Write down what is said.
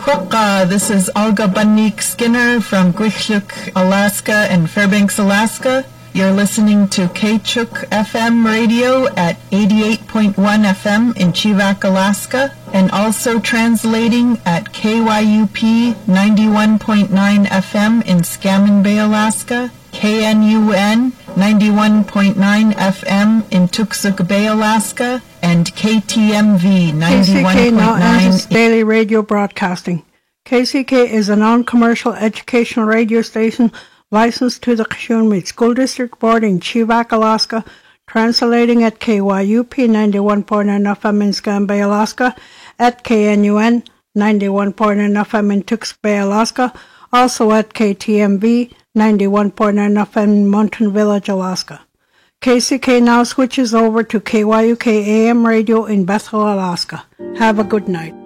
This is Olga Bunnik Skinner from Gwich'luk, Alaska and Fairbanks, Alaska. You're listening to Kachuk FM radio at 88.1 FM in Chivak, Alaska, and also translating at KYUP 91.9 FM in Scammon Bay, Alaska, KNUN 91.9 FM in Tuksuk Bay, Alaska, and KTMV 91.9. KCK now ends daily radio broadcasting. KCK is a non-commercial educational radio station licensed to the Kashunmeet School District Board in Chivak, Alaska, translating at KYUP 91.9 FM in Scammon Bay, Alaska, at KNUN 91.9 FM in Tuksuk Bay, Alaska, also at KTMV 91.9 FM in Mountain Village, Alaska. KCK now switches over to KYUK AM radio in Bethel, Alaska. Have a good night.